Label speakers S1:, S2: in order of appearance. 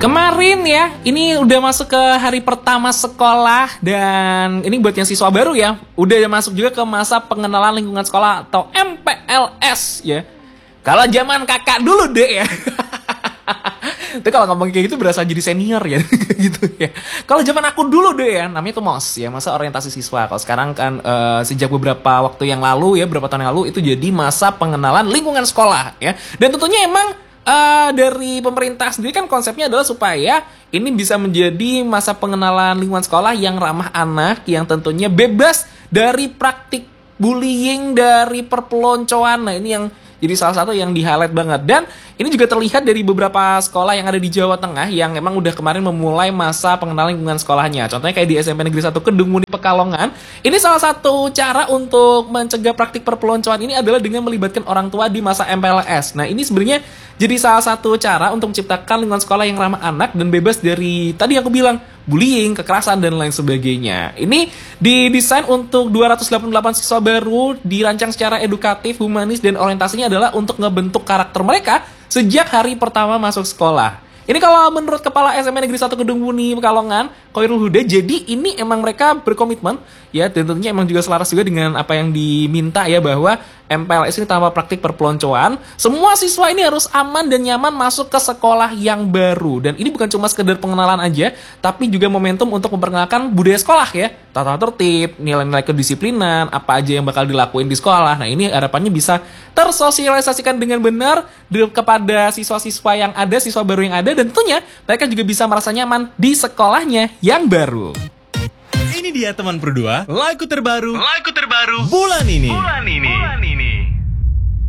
S1: Kemarin ya, ini udah masuk ke hari pertama sekolah. Dan ini buat yang siswa baru ya, udah masuk juga ke masa pengenalan lingkungan sekolah atau MPLS ya. Kalau zaman kakak dulu deh ya. Tapi kalau ngomong kayak gitu berasa jadi senior ya gitu ya. Kalau zaman aku dulu deh ya, namanya tuh MOS ya, masa orientasi siswa. Kalau sekarang kan sejak beberapa waktu yang lalu ya, beberapa tahun yang lalu itu jadi masa pengenalan lingkungan sekolah ya. Dan tentunya emang dari pemerintah sendiri kan konsepnya adalah supaya ini bisa menjadi masa pengenalan lingkungan sekolah yang ramah anak, yang tentunya bebas dari praktik bullying, dari perpeloncoan. Nah ini yang jadi salah satu yang di-highlight banget. Dan ini juga terlihat dari beberapa sekolah yang ada di Jawa Tengah yang emang udah kemarin memulai masa pengenalan lingkungan sekolahnya. Contohnya kayak di SMP Negeri 1 Kedung Muni Pekalongan. Ini salah satu cara untuk mencegah praktik perpeloncoan ini adalah dengan melibatkan orang tua di masa MPLS. Nah ini sebenarnya jadi salah satu cara untuk menciptakan lingkungan sekolah yang ramah anak dan bebas dari tadi aku bilang bullying, kekerasan, dan lain sebagainya. Ini didesain untuk 288 siswa baru, dirancang secara edukatif, humanis, dan orientasinya adalah untuk ngebentuk karakter mereka sejak hari pertama masuk sekolah. Ini kalau menurut Kepala SMP Negeri 1 Kedung Muni Pekalongan, Khairul Huda, jadi ini emang mereka berkomitmen ya, dan tentunya emang juga selaras juga dengan apa yang diminta ya, bahwa MPLS ini tanpa praktik perpeloncoan. Semua siswa ini harus aman dan nyaman masuk ke sekolah yang baru. Dan ini bukan cuma sekedar pengenalan aja, tapi juga momentum untuk memperkenalkan budaya sekolah ya, tata tertib, nilai-nilai kedisiplinan, apa aja yang bakal dilakuin di sekolah. Nah ini harapannya bisa tersosialisasikan dengan benar kepada siswa-siswa yang ada, siswa baru yang ada, dan tentunya mereka juga bisa merasa nyaman di sekolahnya yang baru.
S2: Ini dia teman berdua, lagu terbaru bulan ini.